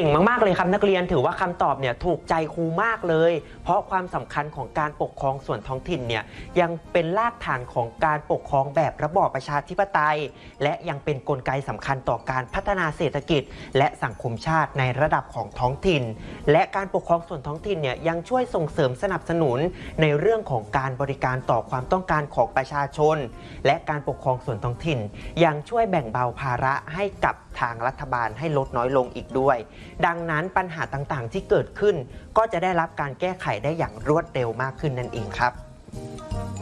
ก่งมากๆเลยครับนักเรียนถือว่าคำตอบเนี่ยถูกใจครูมากเลยเพราะความสำคัญของการปกครองส่วนท้องถิ่นเนี่ยยังเป็นรากฐานของการปกครองแบบระบอบประชาธิปไตยและยังเป็นกลไกสำคัญต่อการพัฒนาเศรษฐกิจและสังคมชาติในระดับของท้องถิ่นและการปกครองส่วนท้องถิ่นเนี่ยยังช่วยส่งเสริมสนับสนุนในเรื่องของการบริการต่อความต้องการของประชาชนและการปกครองส่วนท้องถิ่นยังช่วยแบ่งเบาภาระให้กับทางรัฐบาลให้ลดน้อยลงอีกด้วยดังนั้นปัญหาต่างๆที่เกิดขึ้นก็จะได้รับการแก้ไขได้อย่างรวดเร็วมากขึ้นนั่นเองครับ